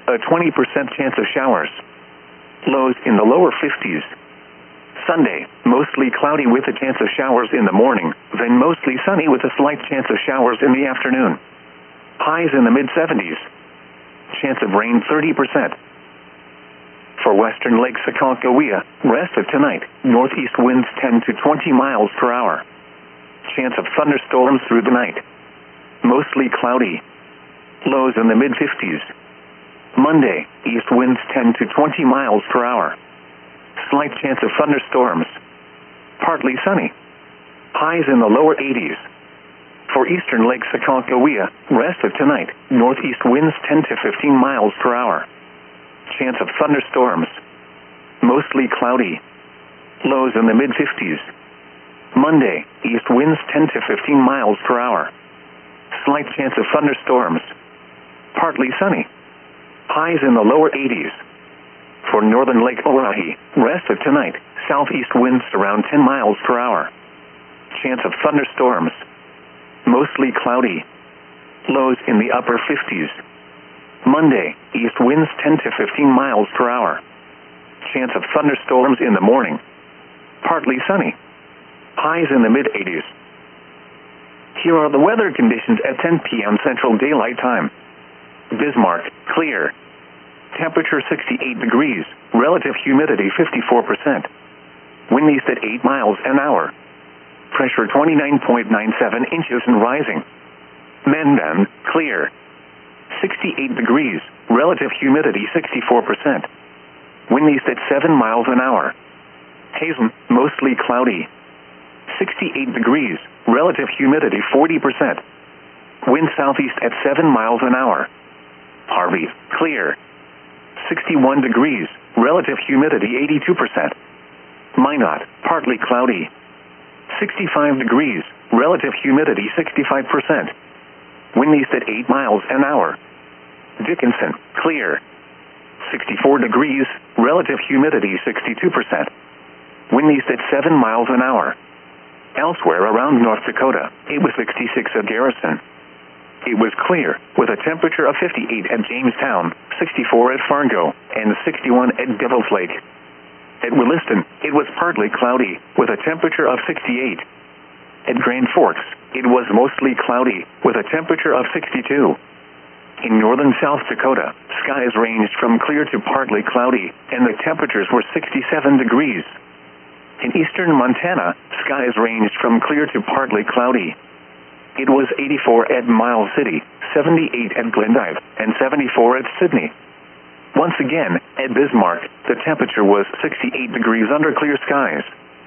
a 20% chance of showers. Lows in the lower 50s. Sunday, mostly cloudy with a chance of showers in the morning, then mostly sunny with a slight chance of showers in the afternoon. Highs in the mid-70s. Chance of rain 30%. For western Lake Aconcagua, rest of tonight, northeast winds 10 to 20 miles per hour. Chance of thunderstorms through the night. Mostly cloudy. Lows in the mid-50s. Monday, east winds 10 to 20 miles per hour. Slight chance of thunderstorms. Partly sunny. Highs in the lower 80s. For eastern Lake Aconcagua, rest of tonight, northeast winds 10 to 15 miles per hour. Chance of thunderstorms. Mostly cloudy. Lows in the mid-50s. Monday, east winds 10 to 15 miles per hour. Slight chance of thunderstorms. Partly sunny. Highs in the lower 80s. For northern Lake Oahe, rest of tonight, southeast winds around 10 miles per hour. Chance of thunderstorms. Mostly cloudy. Lows in the upper 50s. Monday, east winds 10 to 15 miles per hour. Chance of thunderstorms in the morning. Partly sunny. Highs in the mid-80s. Here are the weather conditions at 10 p.m. Central Daylight Time. Bismarck, clear. Temperature 68 degrees, relative humidity 54%. Wind east at 8 miles an hour. Pressure 29.97 inches and rising. Mandan, clear. 68 degrees, relative humidity 64%. Wind east at 7 miles an hour. Hazen, mostly cloudy. 68 degrees, relative humidity 40%. Wind southeast at 7 miles an hour. Harvey, clear. 61 degrees, relative humidity 82%. Minot, partly cloudy. 65 degrees, relative humidity 65%. Wind east at 8 miles an hour. Dickinson, clear. 64 degrees, relative humidity 62%. Wind east at 7 miles an hour. Elsewhere around North Dakota, it was 66 at Garrison. It was clear, with a temperature of 58 at Jamestown, 64 at Fargo, and 61 at Devil's Lake. At Williston, it was partly cloudy, with a temperature of 68. At Grand Forks, it was mostly cloudy, with a temperature of 62. In northern South Dakota, skies ranged from clear to partly cloudy, and the temperatures were 67 degrees. In eastern Montana, skies ranged from clear to partly cloudy. It was 84 at Miles City, 78 at Glendive, and 74 at Sydney. Once again, at Bismarck, the temperature was 68 degrees under clear skies.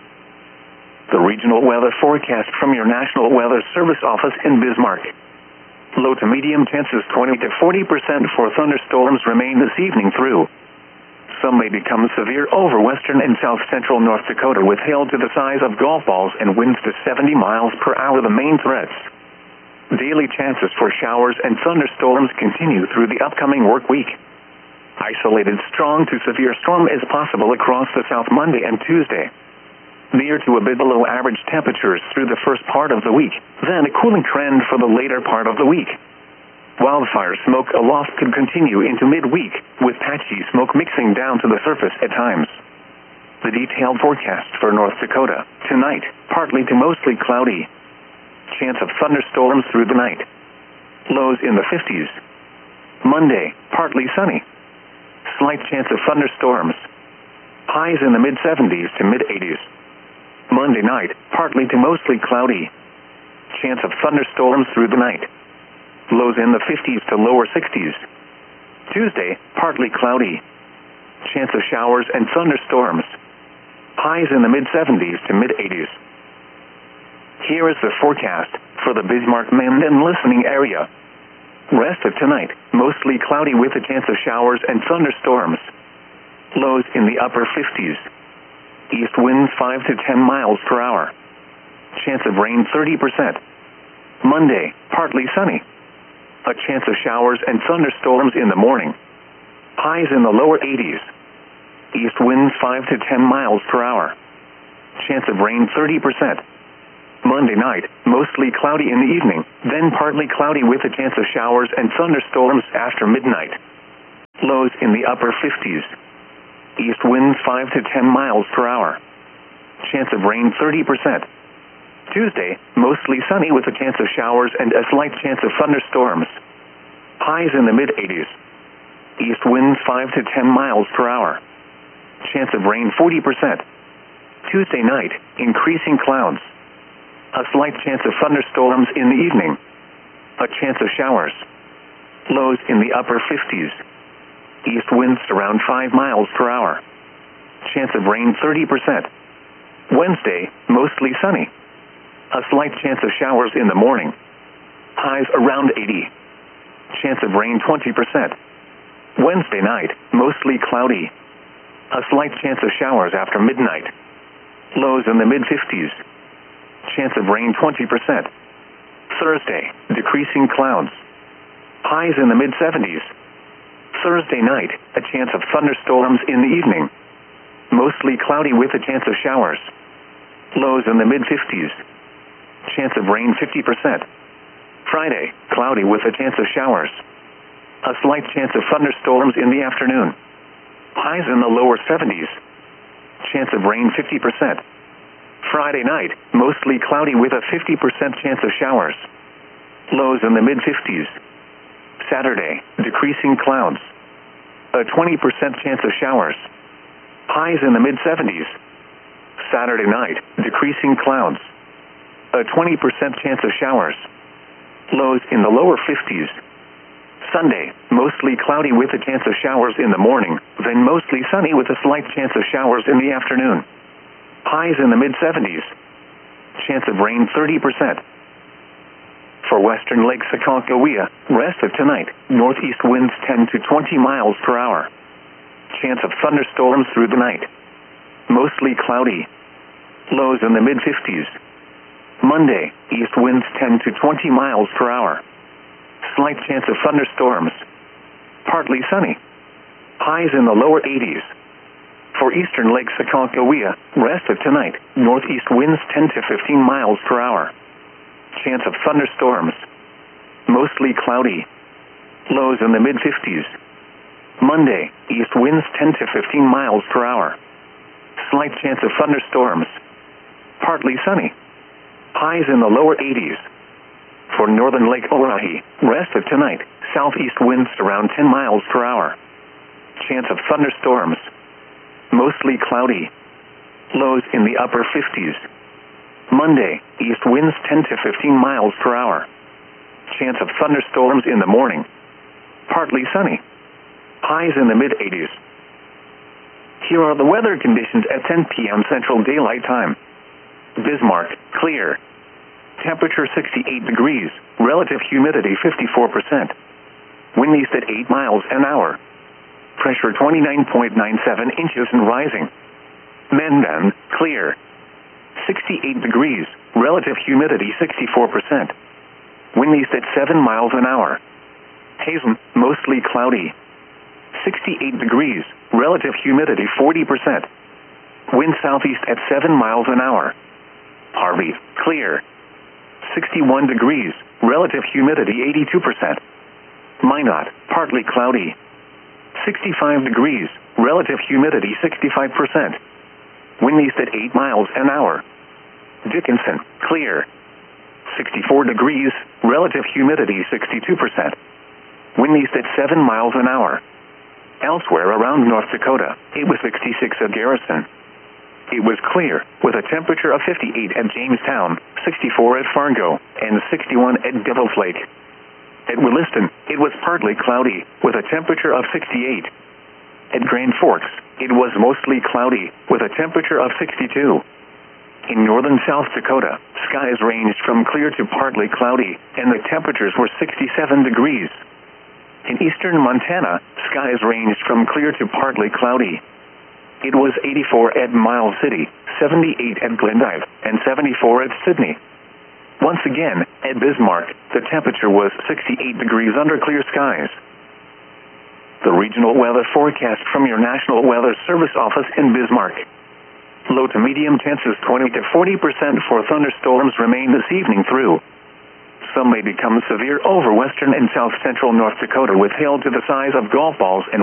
The regional weather forecast from your National Weather Service office in Bismarck. Low to medium chances 20 to 40% for thunderstorms remain this evening through. Some may become severe over western and south central North Dakota with hail to the size of golf balls and winds to 70 miles per hour the main threats. Daily chances for showers and thunderstorms continue through the upcoming work week. Isolated strong to severe storm is possible across the South Monday and Tuesday. Near to a bit below average temperatures through the first part of the week, then a cooling trend for the later part of the week. Wildfire smoke aloft could continue into midweek, with patchy smoke mixing down to the surface at times. The detailed forecast for North Dakota. Tonight, partly to mostly cloudy. Chance of thunderstorms through the night. Lows in the 50s. Monday, partly sunny. Slight chance of thunderstorms. Highs in the mid-70s to mid-80s. Monday night, partly to mostly cloudy. Chance of thunderstorms through the night. Lows in the 50s to lower 60s. Tuesday, partly cloudy. Chance of showers and thunderstorms. Highs in the mid-70s to mid-80s. Here is the forecast for the Bismarck-Mandan listening area. Rest of tonight, mostly cloudy with a chance of showers and thunderstorms. Lows in the upper 50s. East winds 5 to 10 miles per hour. Chance of rain 30%. Monday, partly sunny. A chance of showers and thunderstorms in the morning. Highs in the lower 80s. East winds 5 to 10 miles per hour. Chance of rain 30%. Monday night, mostly cloudy in the evening, then partly cloudy with a chance of showers and thunderstorms after midnight. Lows in the upper 50s. East winds 5 to 10 miles per hour. Chance of rain 30%. Tuesday, mostly sunny with a chance of showers and a slight chance of thunderstorms. Highs in the mid-80s. East winds 5 to 10 miles per hour. Chance of rain 40%. Tuesday night, increasing clouds. A slight chance of thunderstorms in the evening. A chance of showers. Lows in the upper 50s. East winds around 5 miles per hour. Chance of rain 30%. Wednesday, mostly sunny. A slight chance of showers in the morning. Highs around 80. Chance of rain 20%. Wednesday night, mostly cloudy. A slight chance of showers after midnight. Lows in the mid-50s. Chance of rain 20%. Thursday, decreasing clouds. Highs in the mid-70s. Thursday night, a chance of thunderstorms in the evening. Mostly cloudy with a chance of showers. Lows in the mid-50s. Chance of rain 50%. Friday, cloudy with a chance of showers. A slight chance of thunderstorms in the afternoon. Highs in the lower 70s. Chance of rain 50%. Friday night, mostly cloudy with a 50% chance of showers. Lows in the mid-50s. Saturday, decreasing clouds. A 20% chance of showers. Highs in the mid-70s. Saturday night, decreasing clouds. A 20% chance of showers. Lows in the lower 50s. Sunday, mostly cloudy with a chance of showers in the morning, then mostly sunny with a slight chance of showers in the afternoon. Highs in the mid-70s. Chance of rain 30%. For western Lake Sacagawea, rest of tonight, northeast winds 10 to 20 miles per hour. Chance of thunderstorms through the night. Mostly cloudy. Lows in the mid-50s. Monday, east winds 10 to 20 miles per hour. Slight chance of thunderstorms. Partly sunny. Highs in the lower 80s. For eastern Lake Sacagawea, rest of tonight, northeast winds 10 to 15 miles per hour. Chance of thunderstorms. Mostly cloudy. Lows in the mid-50s. Monday, east winds 10 to 15 miles per hour. Slight chance of thunderstorms. Partly sunny. Highs in the lower 80s. For northern Lake Oahe, rest of tonight, southeast winds around 10 miles per hour. Chance of thunderstorms. Mostly cloudy. Lows in the upper 50s. Monday, east winds 10 to 15 miles per hour. Chance of thunderstorms in the morning. Partly sunny. Highs in the mid-80s. Here are the weather conditions at 10 p.m. Central Daylight Time. Bismarck, clear. Temperature 68 degrees, relative humidity 54%. Wind east at 8 miles an hour. Pressure 29.97 inches and rising. Mandan, clear. 68 degrees, relative humidity 64%. Wind east at 7 miles an hour. Hazen, mostly cloudy. 68 degrees, relative humidity 40%. Wind southeast at 7 miles an hour. Harvey, clear. 61 degrees, relative humidity 82%. Minot, partly cloudy. 65 degrees, relative humidity 65%. Wind east at 8 miles an hour. Dickinson, clear. 64 degrees, relative humidity 62%. Wind east at 7 miles an hour. Elsewhere around North Dakota, it was 66 at Garrison. It was clear, with a temperature of 58 at Jamestown, 64 at Fargo, and 61 at Devil's Lake. At Williston, it was partly cloudy, with a temperature of 68. At Grand Forks, it was mostly cloudy, with a temperature of 62. In northern South Dakota, skies ranged from clear to partly cloudy, and the temperatures were 67 degrees. In eastern Montana, skies ranged from clear to partly cloudy. It was 84 at Miles City, 78 at Glendive, and 74 at Sydney. Once again, at Bismarck, the temperature was 68 degrees under clear skies. The regional weather forecast from your National Weather Service office in Bismarck. Low to medium chances 20 to 40% for thunderstorms remain this evening through. Some may become severe over western and south central North Dakota with hail to the size of golf balls and